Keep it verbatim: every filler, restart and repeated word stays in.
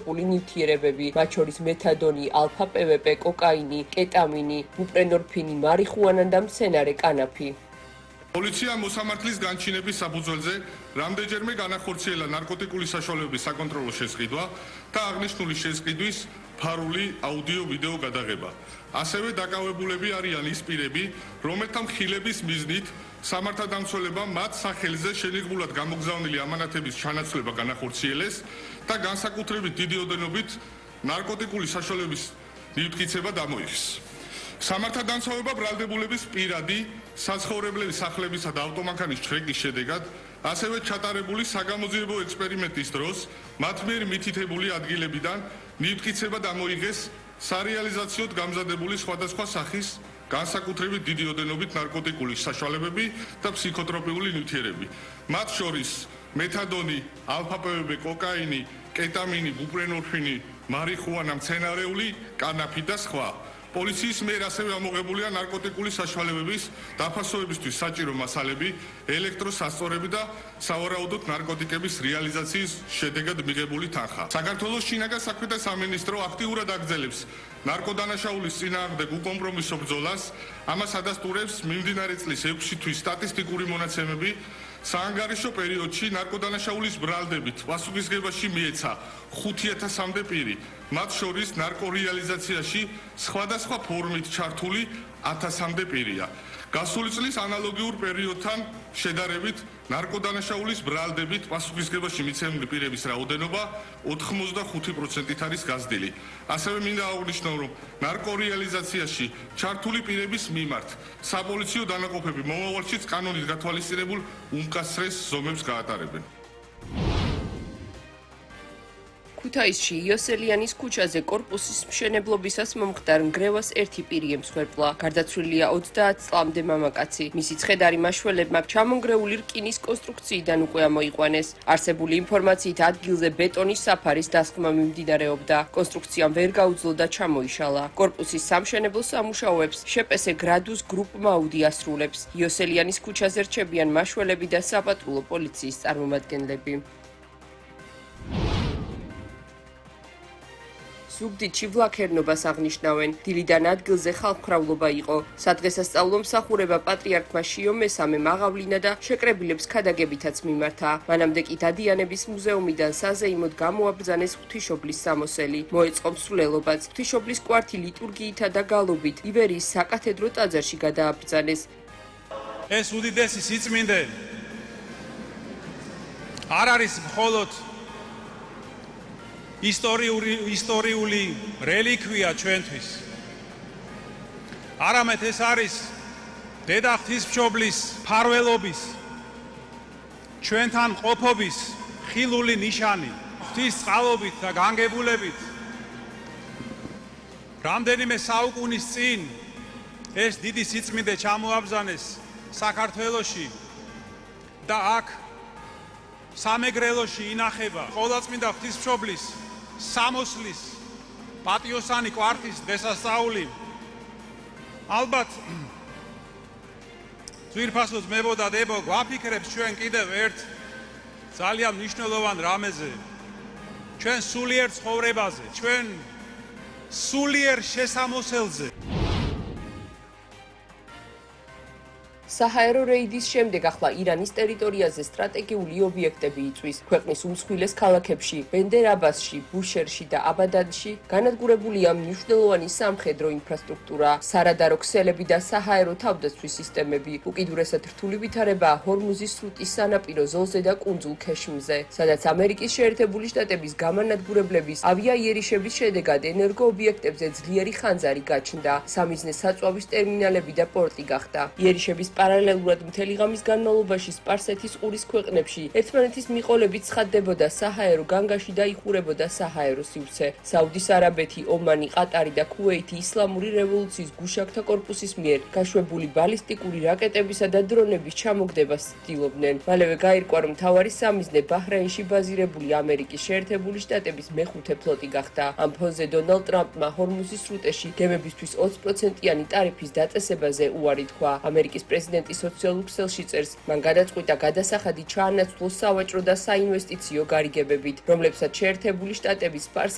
განსაკუთრებული ნივთიერებები, მათ შორის მეთადონი, ალფა-პევეპე, კოკაინი, კეტამინი, ბუპრენორფინი, მარიხუანა და მცენარე კანაფი. Poliția მოსამართლის განჩინების საფუძველზე რამდენჯერმე განახორციელა ნარკოტიკული საშუალებების საკონტროლო შესყიდვა და აღნიშნული შესყიდვის ფარული აუდიო-ვიდეო გადაღება. ასევე დაკავებულები არიან ის პირები, რომელთა მხილების მიზნით სამართალდამცველებამ მათ სახელზე შენიღბულად გამოგზავნილი ამანათების ჩანაცვლება განახორციელეს და განსაკუთრებით დიდი ოდენობით ნარკოტიკული საშუალებების მივტკიცება დამოიღეს. სამართალდამცველებმა ბრალდებულების პირადი საცხოვრებლების სახლებისა და ავტომანქანის ჩრეკის შედეგად ასევე ჩატარებული საგამოძიებო ექსპერიმენტის დროს მათ მიერ მითითებული ადგილებიდან მივტკიცება დამოიღეს სარეალიზაციოდ გამზადებული სხვადასხვა სახის განსაკუთრებით დიდი ოდენობით ნარკოტიკული საშუალებები და ფსიქოტროპიული ნივთიერები. მათ შორის მეთადონი, ალფა-პევეპე, კოკაინი, კეტამინი, ბუპრენორფინი, მარიხუანა, მცენარეული კანაფი და სხვა. Პოლიციის მიერ ასევე ამოღებულია ნარკოტიკული საშუალებების დაფასოებისთვის საჭირო მასალები, ელექტროსასწორები და სავარაუდოდ ნარკოტიკების რეალიზაციის შედეგად მიღებული თანხა. საქართველოს შინაგან საქმეთა სამინისტრო აქტიურად აგრძელებს ნარკოდანაშაულის წინააღმდეგ უკომპრომისო ბრძოლას, ამას ადასტურებს მიმდინარე წლის ექვსი თვის სტატისტიკური მონაცემები. საანგარიშო პერიოდში ნარკოდანაშაულის ბრალდებით პასუხისმგებაში მიეცა ხუთი ათასამდე პირი, მათ შორის ნარკორეალიზაციაში სხვადასხვა ფორმით ჩართული ათასამდე პირია. გასული წლის ანალოგიურ პერიოდთან შედარებით ნარკოდანაშაულის ბრალდებით პასუხისმგებაში მიცემული პირების რაოდენობა ოთხმოცდახუთი პროცენტით არის გაზრდილი. ასევე მინდა აღვნიშნო, რომ ნარკორეალიზაციაში ჩართული პირების მიმართ საპოლიციო დანაყოფები მომავალშიც კანონით გათვალისწინებულ უმკაცრეს ზომებს გაატარებენ. ქუთაისში იოსელიანის ქუჩაზე კორპუსის მშენებლობისას მომხდარ ნგრევას ერთი პირი ემსხვერპლა. გარდაცვლილია ოცდაათ წლამდე მამაკაცი. მისი ცხედარი მაშველებმა ჩამონგრეული რკინის კონსტრუქციიდან უკვე ამოიყვანეს. არსებული ინფორმაციით ადგილზე ბეტონის საფარის დასხმა მიმდინარეობდა. კონსტრუქციამ ვერ გაუძლო და ჩამოიშალა. კორპუსის სამშენებლო სამუშაოებს შეპესე გრადუს გრუპმა აუდიასრულებს. იოსელიანის ქუჩაზე რჩებიან მაშველები და საპატრულო პოლიციის წარმომადგენლები. ზუგდიდში ვლაქერნობას აღნიშნავენ. დილიდან ადგილზე ხალხმრავლობა იყო. სადღესასწაულო მსახურება პატრიარქმა შიო მესამე მაღავლინა და შეკრებილებს ქადაგებითაც მიმართა. მანამდე კი დადიანების მუზეუმიდან საზეიმოდ გამოაბრძანეს ღვთისმშობლის სამოსელი. მოეწყო მსვლელობაც. ღვთისმშობლის კვართი ლიტურგიითა და გალობით ივერიის საკათედრო ტაძარში გადააბრძანეს. ეს უდიდესი სიწმინდე არ არის მხოლოდ ისტორიული ისტორიული რელიკვია ჩვენთვის. არამედ ეს არის დედა ღვთისმშობლის ფარველობის, ჩვენთან ყოფობის ხილული ნიშანი. ღვთის წყალობით და განგებულებით რამდენიმე საუკუნის წინ ეს დიდი სიწმინდე ჩამოაბრძანეს საქართველოში და აქ სამეგრელოში ინახება ყოვლადწმინდა ღვთისმშობლის სამოსლის პატიოსანი კვართის დღესასწაული. ალბათ ძვირფასო ძმებო და დებო გვაფიქრებს ჩვენ კიდევ ერთ ძალიან მნიშვნელოვან რამეზე, ჩვენ სულიერ ცხოვრებაზე, ჩვენ სულიერ შესამოსელზე. საჰაერო რეიდის შემდეგ ახლა ირანის ტერიტორიაზე სტრატეგიული ობიექტები იწვის. ქვეყნის უმსხვილეს ქალაქებში, ბენდერ აბასში, ბუშერში და აბადანში განადგურებულია მნიშვნელოვანი სამხედრო ინფრასტრუქტურა, სარადარო ქსელები და საჰაერო თავდაცვის სისტემები. უკიდურესად რთული ვითარებაა ჰორმუზის სრუტის სანაპირო ზოლზე და კუნძულ ქეშმზე, სადაც ამერიკის შეერთებული შტატების გამანადგურებლების ავიაიერიშების შედეგად ენერგოობიექტებზე ძლიერი ხანძარი გაჩნდა. სამიზნე საწვავის ტერმინალები და პორტი გახდა. იერიშების პარალელურად მთელი ღამის განმავლობაში სპარსეთის ყურის ქვეყნებში ერთმანეთის მიყოლებით ცხადდებოდა საჰაერო განგაში და იხურებოდა საჰაერო სივრცე. საუდის არაბეთი, ომანი, ყატარი და ქუეითი ისლამური რევოლუციის გუშაგთა კორპუსის მიერ გაშვებული ბალისტიკური რაკეტებისა და დრონების ჩამოგდებას ცდილობდნენ. მალევე გაირკვა, რომ მთავარი სამიზნე ბაჰრეინში ბაზირებული ამერიკის შეერთებული შტატების მეხუთე ფლოტი გახდა. ამ ფონზე დონალდ ტრამპმა ჰორმუზის სრუტეში გემებისთვის ოცი პროცენტიანი ტარიფის დაწესებაზე უარი თქვა. ამერიკის პრეზიდენტი სოციალურ ქსელში წერს, მან გადაწყვიტა გადასახადი ჩაანაცვლოს სავაჭრო და საინვესტიციო გარიგებებით, რომლებსაც შეერთებული შტატების